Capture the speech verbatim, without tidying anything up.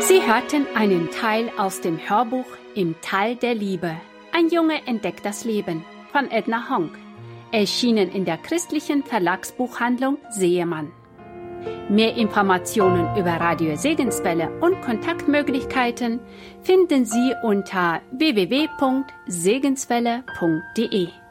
Sie hörten einen Teil aus dem Hörbuch Im Tal der Liebe. Ein Junge entdeckt das Leben von Edna Honk. Erschienen in der christlichen Verlagsbuchhandlung Seemann. Mehr Informationen über Radio Segenswelle und Kontaktmöglichkeiten finden Sie unter w w w punkt segenswelle punkt de.